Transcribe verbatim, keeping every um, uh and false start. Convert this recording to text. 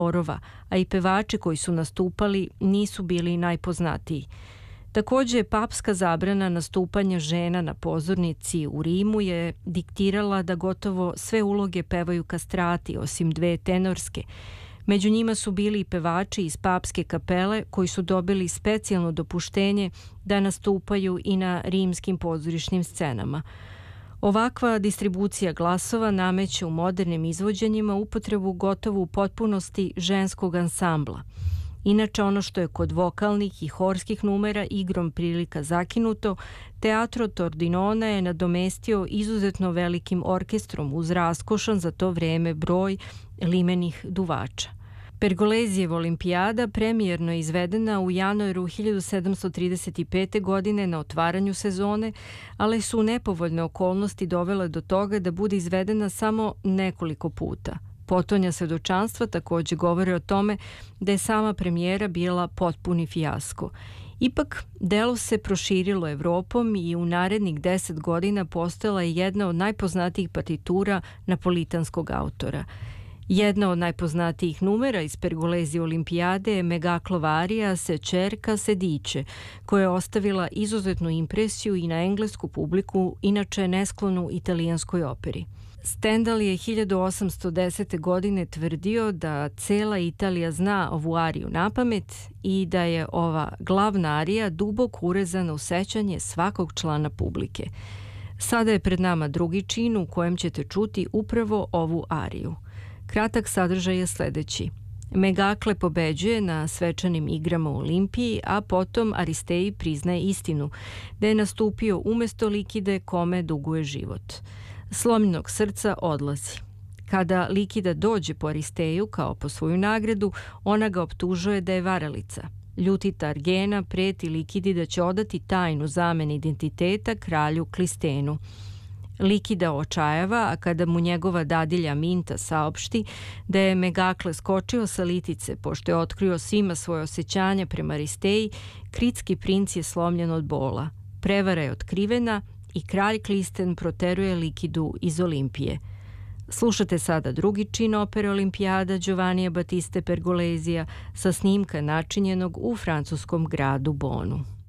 orova, a i pevači koji su nastupali nisu bili najpoznatiji. Takođe, papska zabrana nastupanja žena na pozornici u Rimu je diktirala da gotovo sve uloge pevaju kastrati, osim dve tenorske. Među njima su bili i pevači iz papske kapele koji su dobili specijalno dopuštenje da nastupaju i na rimskim pozorišnim scenama. Ovakva distribucija glasova nameće u modernim izvođenjima upotrebu gotovo u potpunosti ženskog ansambla. Inače, ono što je kod vokalnih i horskih numera igrom prilika zakinuto, Teatro Tordinona je nadomestio izuzetno velikim orkestrom uz raskošan za to vreme broj limenih duvača. Pergolezijev olimpijada premijerno je izvedena u januaru hiljadu sedamsto trideset pete. godine na otvaranju sezone, ali su nepovoljne okolnosti dovele do toga da bude izvedena samo nekoliko puta. Potonja svedočanstva takođe govore o tome da je sama premijera bila potpuni fijasko. Ipak, delo se proširilo Evropom i u narednih deset godina postojala je jedna od najpoznatijih partitura napolitanskog autora. Jedna od najpoznatijih numera iz Pergolezije olimpijade je Megaklova arija Se cerca se dice, koja je ostavila izuzetnu impresiju i na englesku publiku, inače nesklonu italijanskoj operi. Stendhal je hiljadu osamsto desete. godine tvrdio da cela Italija zna ovu ariju napamet i da je ova glavna arija duboko urezana u sećanje svakog člana publike. Sada je pred nama drugi čin u kojem ćete čuti upravo ovu ariju. Kratak sadržaj je sledeći. Megakle pobeđuje na svečanim igrama u Olimpiji, a potom Aristeji priznaje istinu, da je nastupio umesto Likide kome duguje život. Slomljenog srca odlazi. Kada Likida dođe po Aristeju kao po svoju nagradu, ona ga optužuje da je varalica. Ljutita Argena preti Likidi da će odati tajnu zamene identiteta kralju Klistenu. Likida očajava, a kada mu njegova dadilja Minta saopšti da je Megakle skočio sa litice pošto je otkrio svima svoje osjećanja prema Aristeji, kritski princ je slomljen od bola. Prevara je otkrivena i kralj Klisten proteruje Likidu iz Olimpije. Slušate sada drugi čin opere Olimpijada Giovannija Battiste Pergolesija sa snimka načinjenog u francuskom gradu Bonu.